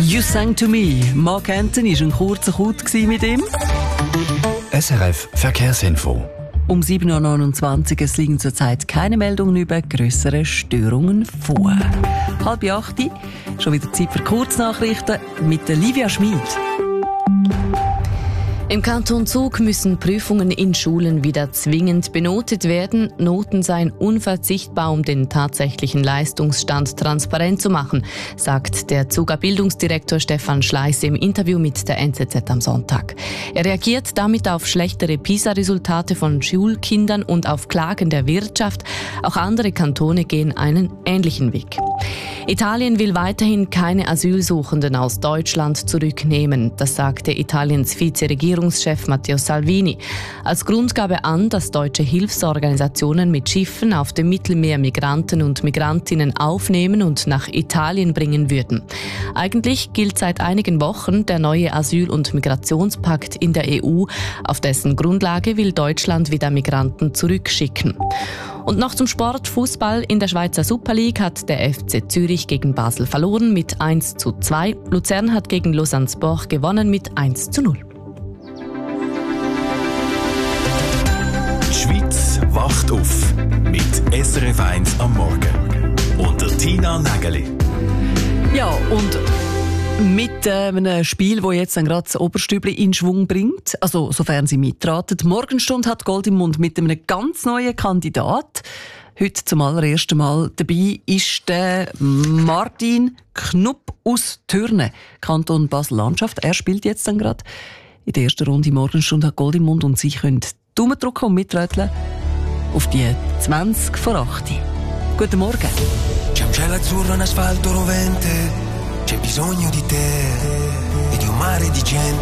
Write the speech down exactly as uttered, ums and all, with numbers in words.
«You Sang to Me». Mark Anthony war ein kurzer Kut mit ihm. S R F Verkehrsinfo. Um sieben Uhr neunundzwanzig, es liegen zurzeit keine Meldungen über grössere Störungen vor. Halb acht, schon wieder Zeit für Kurznachrichten mit Livia Schmid. Im Kanton Zug müssen Prüfungen in Schulen wieder zwingend benotet werden. Noten seien unverzichtbar, um den tatsächlichen Leistungsstand transparent zu machen, sagt der Zuger Bildungsdirektor Stefan Schleiss im Interview mit der N Z Z am Sonntag. Er reagiert damit auf schlechtere PISA-Resultate von Schulkindern und auf Klagen der Wirtschaft. Auch andere Kantone gehen einen ähnlichen Weg. Italien will weiterhin keine Asylsuchenden aus Deutschland zurücknehmen. Das sagte Italiens Vizeregierungschef Matteo Salvini. Als Grund gab er an, dass deutsche Hilfsorganisationen mit Schiffen auf dem Mittelmeer Migranten und Migrantinnen aufnehmen und nach Italien bringen würden. Eigentlich gilt seit einigen Wochen der neue Asyl- und Migrationspakt in der E U. Auf dessen Grundlage will Deutschland wieder Migranten zurückschicken. Und noch zum Sport. Fußball in der Schweizer Super League hat der F C Zürich gegen Basel verloren mit eins zu zwei. Luzern hat gegen Lausanne Sport gewonnen mit eins zu null. Die Schweiz wacht auf mit S R F eins am Morgen. Und der Tina Nägeli. Ja, und mit äh, einem Spiel, das jetzt gerade das Oberstübli in Schwung bringt, also sofern Sie mitraten. Die Morgenstunde hat Gold im Mund mit einem ganz neuen Kandidat. Heute zum allerersten Mal dabei ist der Martin Knupp aus Thürne, Kanton Basel-Landschaft. Er spielt jetzt dann gerade in der ersten Runde Morgenstunde hat Gold im Mund und Sie können Daumen drücken und mitröteln auf die zwanzig vor acht. Guten Morgen. C'è un cielo azzurro, un asfalto rovente, c'è bisogno di te.